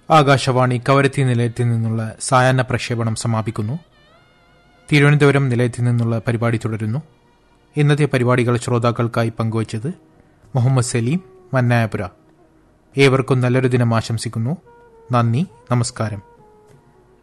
ആകാശവാണി കവരത്തി നിലയത്തിൽ നിന്നുള്ള സായാഹ്ന പ്രക്ഷേപണം സമാപിക്കുന്നു. തിരുവനന്തപുരം നിലയത്തിൽ നിന്നുള്ള പരിപാടി തുടരുന്നു. ഇന്നത്തെ പരിപാടികൾ ശ്രോതാക്കൾക്കായി പങ്കുവച്ചത് മുഹമ്മദ് സലീം, മന്നായപുര. ഏവർക്കും നല്ലൊരു ദിനം ആശംസിക്കുന്നു. നന്ദി, നമസ്കാരം.